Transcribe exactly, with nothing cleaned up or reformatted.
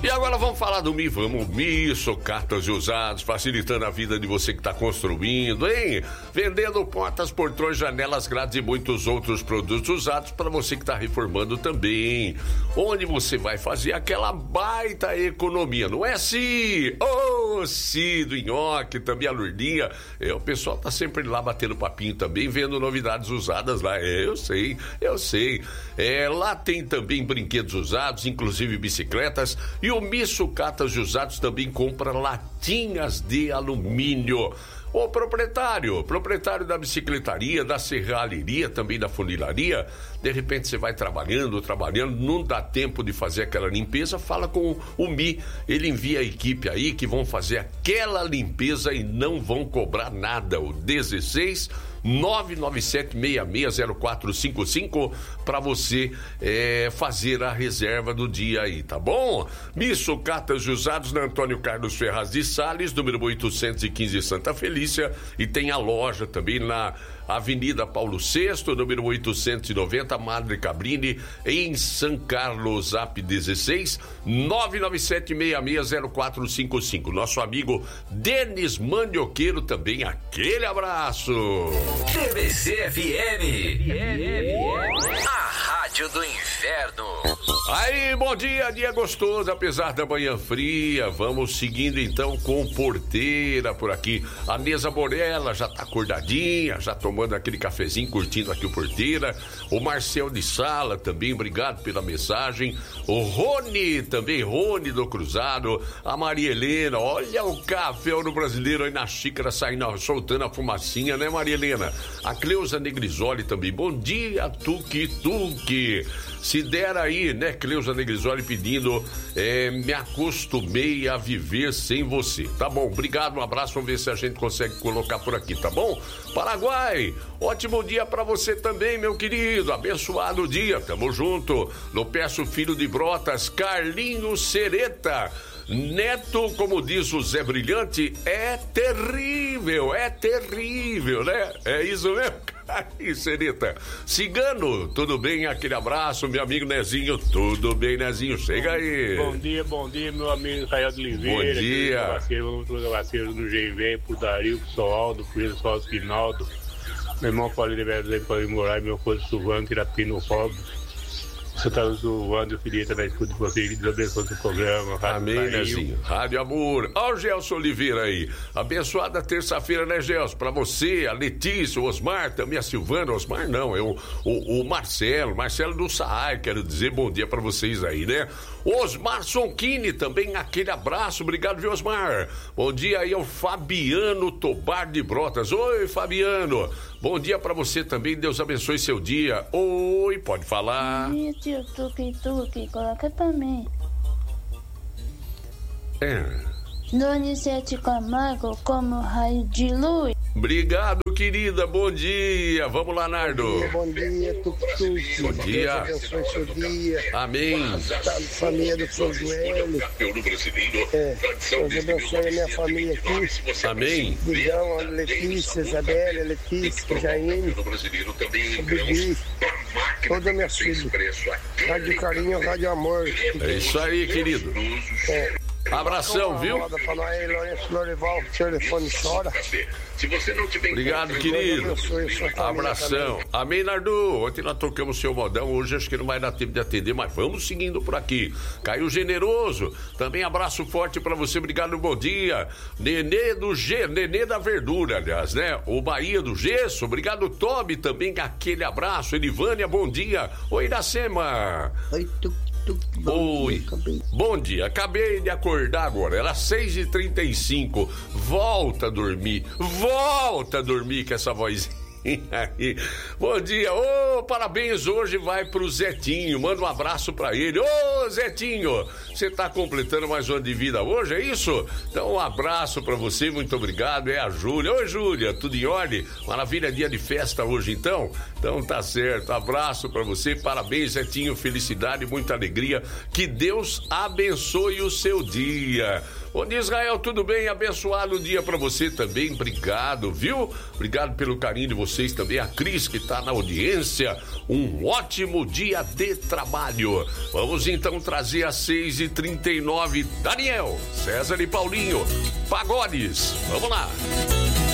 E agora vamos falar do Mi, vamos, Mi, sucatas e usados, facilitando a vida de você que está construindo, hein? Vendendo portas, portões, janelas, grades e muitos outros produtos usados para você que está reformando também. Onde você vai fazer aquela baita economia, não é, Si? Ô, oh, Si, do Nhoque, também a Lurdinha. É, o pessoal tá sempre lá batendo papinho também, vendo novidades usadas lá. É, eu sei, eu sei. É, lá tem também brinquedos usados, inclusive bicicletas, e o Mi Sucatas e Usados também compra latinhas de alumínio. O proprietário, proprietário da bicicletaria, da serralheria, também da funilaria, de repente você vai trabalhando, trabalhando, não dá tempo de fazer aquela limpeza, fala com o Mi, ele envia a equipe aí que vão fazer aquela limpeza e não vão cobrar nada. O dezesseis nove nove sete seis seis zero quatro cinco cinco para você é, fazer a reserva do dia aí, tá bom? Mi Sucatas e Usados na Antônio Carlos Ferraz de Sales, número oitocentos e quinze, Santa Felícia, e tem a loja também na Avenida Paulo sexto, número oitocentos e noventa, Madre Cabrini, em São Carlos. Zap dezesseis nove nove sete seis seis zero quatro cinco cinco. Nosso amigo Denis Mandioqueiro também, aquele abraço. T V C F M, a rádio do inverno. Aí, bom dia, dia gostoso, apesar da manhã fria. Vamos seguindo então com Porteira por aqui. A mesa Borella já tá acordadinha, já tomando aquele cafezinho, curtindo aqui o Porteira. O Marcel de Sala também, obrigado pela mensagem. O Rony também, Rony do Cruzado. A Maria Helena, olha o café no brasileiro aí na xícara saindo, soltando a fumacinha, né, Maria Helena? A Cleusa Negrisoli também, bom dia, Tuque Tuque. Se der aí, né, Cleusa Negrisoli pedindo, é, me acostumei a viver sem você. Tá bom, obrigado, um abraço, vamos ver se a gente consegue colocar por aqui, tá bom? Paraguai, ótimo dia pra você também, meu querido, abençoado dia, tamo junto. No Peço Filho de Brotas, Carlinhos Sereta. Neto, como diz o Zé Brilhante, é terrível, é terrível, né? É isso mesmo, Aí, Sereta. Cigano, tudo bem? Aquele abraço, meu amigo Nezinho. Tudo bem, Nezinho? Chega aí. Bom dia, bom dia, meu amigo Israel de Oliveira. Bom dia. Vamos para o parceiro do G V, pro Dario, pro Soaldo, pro Wilson Finaldo. Meu irmão Paulo de Verdade, Paulo de Moraes, meu esposo Silvano, Tirapino Rob. Você está zoando, filho, da escuta de vocês, Deus abençoe o programa. Amém, Nezinho. Rádio Amor. Olha o Gelson Oliveira aí. Abençoada terça-feira, né, Gelson? Pra você, a Letícia, o Osmar, também a Silvana. Osmar não, é o, o, o Marcelo, Marcelo do Saai, quero dizer bom dia pra vocês aí, né? Osmar Sonchini também, aquele abraço, obrigado, viu, Osmar? Bom dia aí ao Fabiano Tobar de Brotas. Oi, Fabiano. Bom dia pra você também, Deus abençoe seu dia. Oi, pode falar. Bom dia, tio Tuque Tuque, coloca pra mim. É. Donizete Camargo como raio de luz. Obrigado, querida, bom dia. Vamos lá, Nardo. Bom dia, Tuque Tuque. Bom dia. Deus abençoe seu dia. Amém. Da família do São Joelho. É, Deus abençoe a minha família aqui. Amém. Digão, a Letícia, Isabela, Letícia, Jaine, o Bibi, todas as minhas filhas. Rádio Carinho, Rádio Amor. É isso aí, querido. É. Abração, viu? Pra nós, Lourenço Lorival, o telefone chora. Obrigado, querido. Abração. Amém, Nardo. Ontem nós tocamos o seu modão, hoje acho que não vai dar tempo de atender, mas vamos seguindo por aqui. Caio Generoso, também abraço forte pra você, obrigado, bom dia. Nenê do G, Nenê da Verdura, aliás, né? O Bahia do Gesso, obrigado, Tobi, também aquele abraço. Elivânia, bom dia. Oi, Iracema. Oi, tu. Bom Oi, dia, bom dia, acabei de acordar agora, era seis e trinta e cinco, volta a dormir, volta a dormir com essa vozinha aí. Bom dia, ô, oh, parabéns, hoje vai pro Zetinho, manda um abraço pra ele. Ô, oh, Zetinho, você tá completando mais um ano de vida hoje, é isso? Então um abraço pra você, muito obrigado, é a Júlia. Oi, Júlia, tudo em ordem? Maravilha, dia de festa hoje então? Então tá certo, abraço pra você, parabéns, Zetinho, felicidade, muita alegria, que Deus abençoe o seu dia. Bom dia, Israel, tudo bem? Abençoado dia pra você também, obrigado, viu? Obrigado pelo carinho de vocês também, a Cris que tá na audiência, um ótimo dia de trabalho. Vamos então trazer às seis e trinta e nove, Daniel, César e Paulinho, Pagodes, vamos lá.